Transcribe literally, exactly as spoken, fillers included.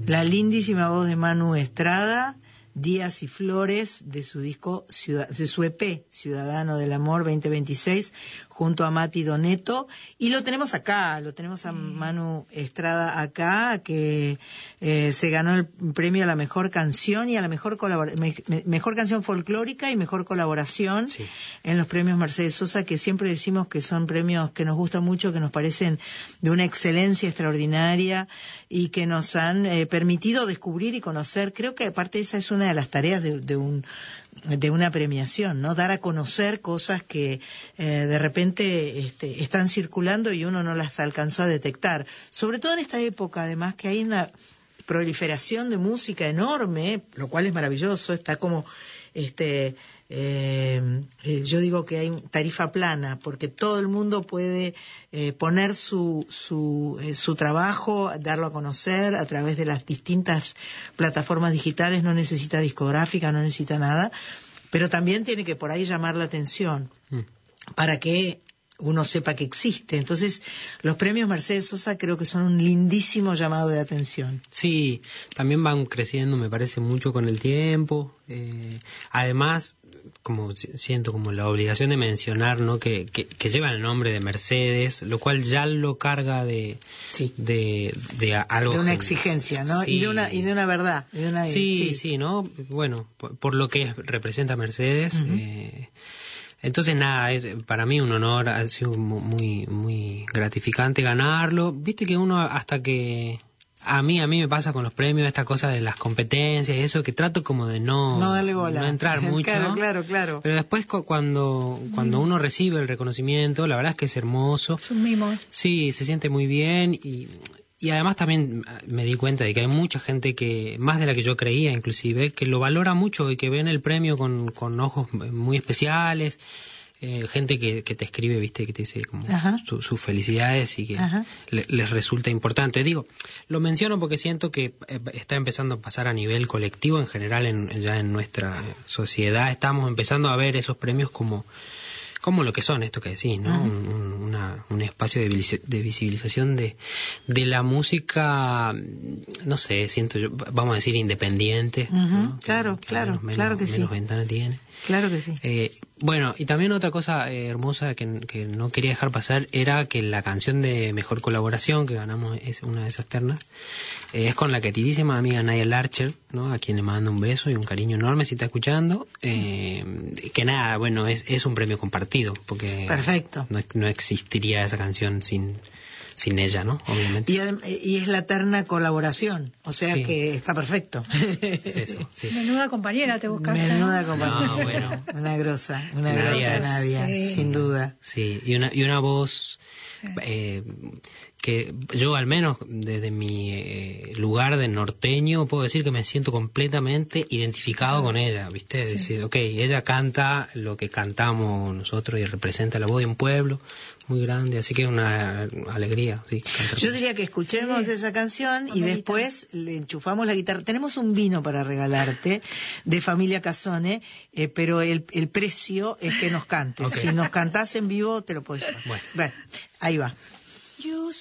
La lindísima voz de Manu Estrada, Días y Flores, de su disco, Ciudad, de su E P, Ciudadano del Amor veinte veintiséis, junto a Mati Doneto. Y lo tenemos acá, lo tenemos a Manu Estrada acá, que eh, se ganó el premio a la mejor canción y a la mejor colabora- me, me, mejor canción folclórica y mejor colaboración, sí, en los premios Mercedes Sosa, que siempre decimos que son premios que nos gustan mucho, que nos parecen de una excelencia extraordinaria y que nos han eh, permitido descubrir y conocer. Creo que aparte esa es una de las tareas de, de un de una premiación, ¿no? Dar a conocer cosas que eh, de repente este, están circulando y uno no las alcanzó a detectar. Sobre todo en esta época, además, que hay una proliferación de música enorme, lo cual es maravilloso. Está como este eh, eh, yo digo que hay tarifa plana, porque todo el mundo puede eh, poner su su eh, su trabajo, darlo a conocer a través de las distintas plataformas digitales. No necesita discográfica, no necesita nada, pero también tiene que por ahí llamar la atención mm. para que uno sepa que existe. Entonces, los premios Mercedes Sosa creo que son un lindísimo llamado de atención. Sí, también van creciendo, me parece, mucho con el tiempo. Eh, además, como siento como la obligación de mencionar, ¿no? que, que, que llevan el nombre de Mercedes, lo cual ya lo carga de sí. de, de algo de una exigencia, ¿no? Sí. y de una y de una verdad, de una, sí, sí, sí, ¿no? Bueno, por, por lo que representa Mercedes. Uh-huh. eh, Entonces, nada, es para mí un honor, ha sido muy muy gratificante ganarlo. Viste que uno hasta que... A mí a mí me pasa con los premios, esta cosa de las competencias y eso, que trato como de no, no, darle bola. no entrar mucho. Claro, claro, claro. Pero después cuando cuando uno recibe el reconocimiento, la verdad es que es hermoso. Es un mimo. Sí, se siente muy bien y... Y además también me di cuenta de que hay mucha gente que, más de la que yo creía inclusive, que lo valora mucho y que ven el premio con, con ojos muy especiales. Eh, gente que, que te escribe, viste, que te dice como su, sus felicidades y que le, les resulta importante. Digo, lo menciono porque siento que está empezando a pasar a nivel colectivo en general, en, ya en nuestra sociedad. Estamos empezando a ver esos premios como... como lo que son, esto que decís, ¿no? Uh-huh. Un, una, un espacio de, de visibilización de, de la música, no sé, siento yo, vamos a decir independiente. Uh-huh. ¿no? Claro, que, claro, menos, claro que menos sí. Menos ventana tiene. Claro que sí. Eh, bueno, y también otra cosa eh, hermosa que, que no quería dejar pasar era que la canción de mejor colaboración que ganamos es una de esas ternas, eh, es con la queridísima amiga Naya Larcher, ¿no? A quien le mando un beso y un cariño enorme si está escuchando. Eh, que nada, bueno, es, es un premio compartido, porque perfecto. No, no existiría esa canción sin... sin ella, ¿no? Obviamente. Y, y es la terna colaboración, o sea sí. que está perfecto. Es eso, sí. Menuda compañera te buscaste. Menuda compañera. No, bueno. Una grosa, una Nadia grosa Nadia, sí. sin duda. Sí, y una, y una voz eh, que yo al menos desde mi eh, lugar de norteño puedo decir que me siento completamente identificado con ella, ¿viste? Sí. Decir, ok, ella canta lo que cantamos nosotros y representa la voz de un pueblo muy grande, así que es una alegría. Sí, yo diría que escuchemos sí. esa canción y después le enchufamos la guitarra. Tenemos un vino para regalarte de Familia Casone, eh, pero el, el precio es que nos cantes. Okay. Si nos cantás en vivo te lo puedes llevar. Bueno. Bueno, ahí va.